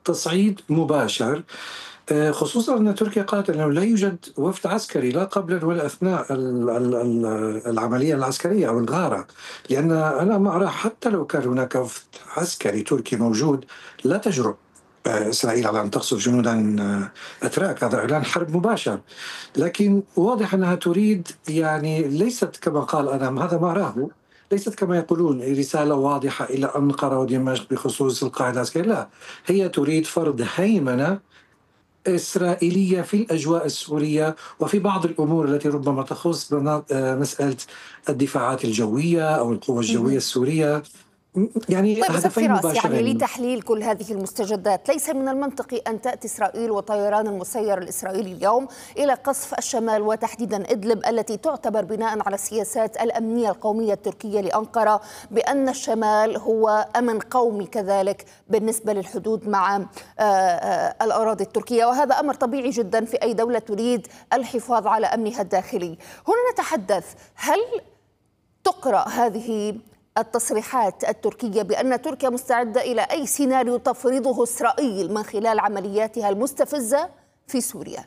تصعيد مباشر، خصوصا أن تركيا قالت أنه لا يوجد وفد عسكري لا قبل ولا أثناء العملية العسكرية أو الغارة، لأن أنا ما أرى حتى لو كان هناك وفد عسكري تركي موجود لا تجرؤ إسرائيل على أن تقصف جنودا أتراك. هذا إعلان حرب مباشر، لكن واضح أنها تريد، يعني ليست كما قال أنا، هذا ما أراه، ليست كما يقولون رسالة واضحة إلى أنقرة ودمشق بخصوص القاعدة العسكرية. لا، هي تريد فرض هيمنة إسرائيلية في الأجواء السورية وفي بعض الأمور التي ربما تخص مسألة الدفاعات الجوية أو القوة الجوية السورية، يعني طيب أستاذ هدفين فراس، يعني مباشرين. لتحليل كل هذه المستجدات، ليس من المنطقي أن تأتي إسرائيل والطيران المسير الإسرائيلي اليوم إلى قصف الشمال وتحديدا إدلب التي تعتبر بناء على السياسات الأمنية القومية التركية لأنقرة بأن الشمال هو أمن قومي كذلك بالنسبة للحدود مع الأراضي التركية، وهذا أمر طبيعي جدا في أي دولة تريد الحفاظ على أمنها الداخلي. هنا نتحدث، هل تقرأ هذه التصريحات التركية بأن تركيا مستعدة إلى أي سيناريو تفرضه إسرائيل من خلال عملياتها المستفزة في سوريا؟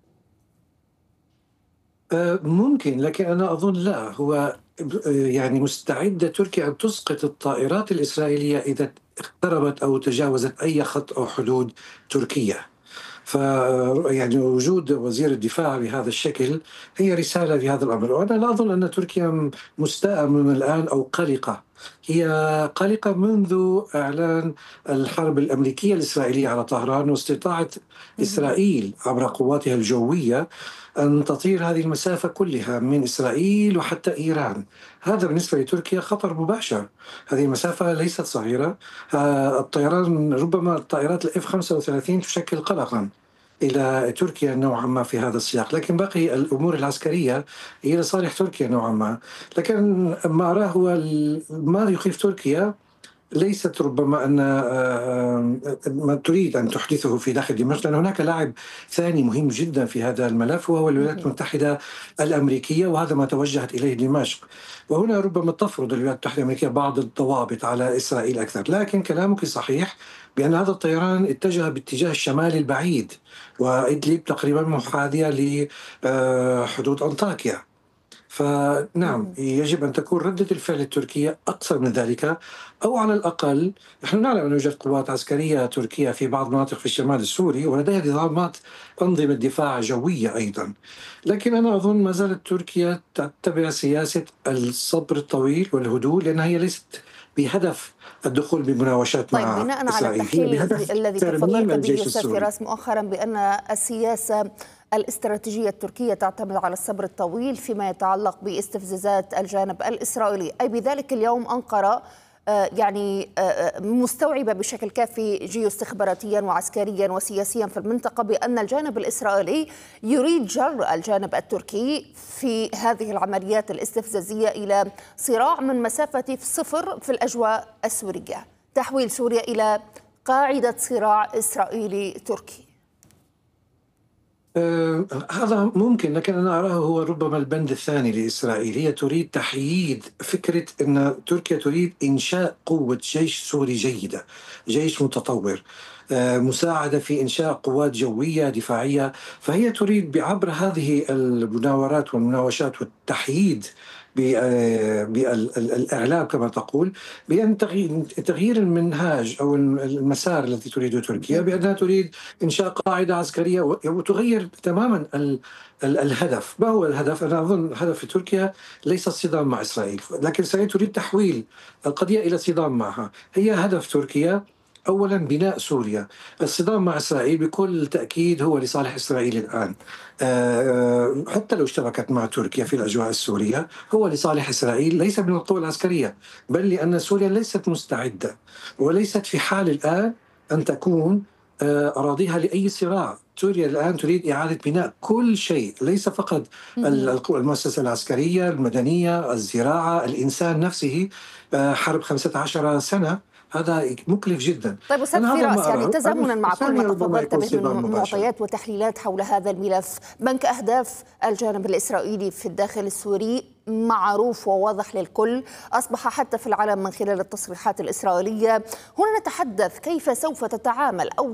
ممكن، لكن أنا أظن لا، هو يعني مستعدة تركيا أن تسقط الطائرات الإسرائيلية إذا اقتربت أو تجاوزت أي خط أو حدود تركيا. يعني وجود وزير الدفاع بهذا الشكل هي رسالة في هذا الأمر. وأنا لا أظن أن تركيا مستاءة من الآن أو قلقة، هي قلقة منذ إعلان الحرب الأمريكية الإسرائيلية على طهران واستطاعة إسرائيل عبر قواتها الجوية أن تطير هذه المسافة كلها من إسرائيل وحتى إيران. هذا بالنسبة لتركيا خطر مباشر، هذه المسافة ليست صغيرة. الطيران، ربما الطائرات الاف 35 تشكل قلقا إلى تركيا نوعا ما في هذا السياق، لكن باقي الأمور العسكرية هي لصالح تركيا نوعا ما. لكن ما أراه هو ما يخيف تركيا ليست ربما أن ما تريد أن تحدثه في داخل دمشق، لأن هناك لاعب ثاني مهم جدا في هذا الملف وهو الولايات المتحدة الأمريكية، وهذا ما توجهت إليه دمشق. وهنا ربما تفرض الولايات المتحدة الأمريكية بعض الضوابط على إسرائيل أكثر. لكن كلامك صحيح بأن هذا الطيران اتجه باتجاه الشمال البعيد، وإدلب تقريبا محاذية لحدود أنطاكيا. فنعم، يجب أن تكون ردة الفعل التركية أكثر من ذلك، أو على الأقل نحن نعلم أن يوجد قوات عسكرية تركية في بعض المناطق في الشمال السوري ولديها نظامات أنظمة دفاع جوية أيضا. لكن أنا أظن ما زالت تركيا تتبع سياسة الصبر الطويل والهدوء، لأنها هي ليست بهدف الدخول بمناوشات طيب، مع بناء على إسرائيل، هي التحليل بهدف الذي ترميم تفضلت به الجيش أستاذ السوري. فراس مؤخرا بأن السياسة الاستراتيجية التركية تعتمد على الصبر الطويل فيما يتعلق باستفزازات الجانب الإسرائيلي، أي بذلك اليوم أنقرة يعني مستوعبة بشكل كافي جيوستخباراتيا وعسكريا وسياسيا في المنطقة بأن الجانب الإسرائيلي يريد جر الجانب التركي في هذه العمليات الاستفزازية إلى صراع من مسافة صفر في الأجواء السورية، تحويل سوريا إلى قاعدة صراع إسرائيلي تركي. هذا ممكن، لكن أنا أراه هو ربما البند الثاني لإسرائيل. هي تريد تحييد فكرة أن تركيا تريد إنشاء قوة جيش سوري جيدة، جيش متطور، مساعدة في إنشاء قوات جوية دفاعية. فهي تريد بعبر هذه المناورات والمناوشات والتحييد بالإعلام كما تقول، بأن تغيير المنهاج أو المسار الذي تريده تركيا، بأنها تريد إنشاء قاعدة عسكرية وتغير تماما الهدف. ما هو الهدف؟ أنا أظن هدف تركيا ليس الصدام مع إسرائيل، لكن إسرائيل تريد تحويل القضية إلى صدام معها. هي هدف تركيا أولا بناء سوريا. الصدام مع إسرائيل بكل تأكيد هو لصالح إسرائيل الآن، حتى لو اشتبكت مع تركيا في الأجواء السورية هو لصالح إسرائيل، ليس من القوى العسكرية، بل لأن سوريا ليست مستعدة وليست في حال الآن أن تكون أراضيها لأي صراع. سوريا الآن تريد إعادة بناء كل شيء، ليس فقط المؤسسة العسكرية، المدنية، الزراعة، الإنسان نفسه. حرب 15 سنة، هذا مكلف جدا. طيب أستاذ فراس، يعني تزامنا مع كل ما تفضلت به من معطيات وتحليلات حول هذا الملف، بنك أهداف الجانب الإسرائيلي في الداخل السوري معروف وواضح للكل، أصبح حتى في العالم من خلال التصريحات الإسرائيلية. هنا نتحدث كيف سوف تتعامل أو